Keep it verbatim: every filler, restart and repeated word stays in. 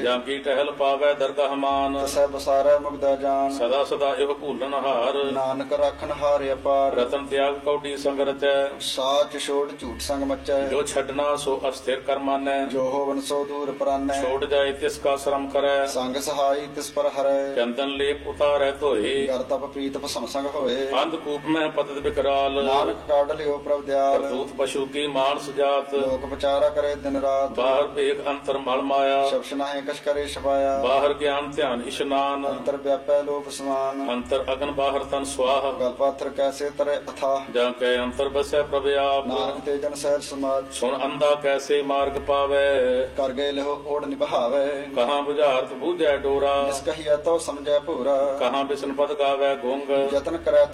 ਜਾਂ ਕੀ ਟਹਿਲ ਪਾਵੈ ਦਰਗਾਹ ਮਾਨ, ਤਸੈ ਬਸਾਰੈ ਮੁਗਦਾ ਜਾਨ। ਸਦਾ ਸਦਾ ਇਹੋ ਭੂਲਨ ਹਾਰ, ਨਾਨਕ ਰਾਖਣ ਹਾਰ ਅਪਾਰ। ਰਤਨ ਤਿਆਗ ਕੌਡੀ ਸੰਗ ਰਚੈ, ਸਾਚ ਛੋੜ ਝੂਠ ਸੰਗ ਮਚੈ। ਜੋ ਛੱਡਣਾ ਸੋ ਅਸਥਿਰ ਕਰ ਮਾਨੈ, ਜੋ ਹੋਵਨ ਸੋ ਦੂਰ ਪਰਾਨੈ। ਛੋੜ ਜਾਏ ਤਿਸ ਕਾ ਸ਼ਰਮ ਕਰੈ, ਸੰਗ ਸਹਾਈ ਤਿਸ ਪਰ ਹਰੈ। ਚੰਦਨ ਲੇਪ ਉਤਾਰੈ ਧੋਏ, ਕਰ ਤਪ ਪ੍ਰੀਤ ਭਸਮ ਸੰਗ ਹੋਏ। ਅੰਧ ਕੂਪ ਮੈਂ ਪਤਿਤ ਬਿਕਰਾਲ, ਨਾਨਕ ਕਾਢ ਲਿਓ ਪ੍ਰਭ ਦਿਆਲ। ਕਰਤੂਤ ਪਸ਼ੂ ਕੀ ਮਾਨਸ ਜਾਤ, ਲੋਕ ਵਿਚਾਰਾ ਕਰੇ ਦਿਨ ਰਾਤ। ਬਾਹਰ ਭੇਖ ਅੰਤਰ ਮਲ ਮਾਇਆ, ਸ਼ਬਦ ਨਾਹੀ ਕਛ ਕਰੇ ਛਪਾਇਆ। ਬਾਹਰ ਗਿਆਨ ਧਿਆਨ ਇਸ਼ਨਾਨ, ਅੰਤਰ ਵਿਆਪੈ ਲੋਭ ਸਮਾਨ। ਅੰਤਰ ਅਗਨ ਬਾਹਰ ਤਨ ਸਵਾਹ, ਗਲ ਪਾਥਰ ਕੈਸੇ ਤਰੇ ਅਥਾ। ਜਾਂ ਕੈ ਅੰਤਰ ਬਸੈ ਪ੍ਰਭ ਆਪ, ਨਾਨਕ ਤੇ ਜਨ ਸਹਿਜ ਸਮਾਜ। ਸੁਣ ਅੰਧਾ ਕੈਸੇ ਮਾਰਗ ਪਾਵੈ, ਕਰ ਗਏ ਲਿਓ ਓੜ ਨਿਭਾਵੇ। ਕਹਾਂ ਬੁਝਾਰਤ ਬੂਝੈ ਡੋਰਾ, ਜਿਸ ਕਹੀਐ ਤੋ ਸਮਝੈ ਭੂਰਾ। ਕਹਾਂ ਬਿਸ਼ਨ ਪਦ ਗਾਵੈ ਗੁੰਗ, ਯਤਨ ਕਰੈ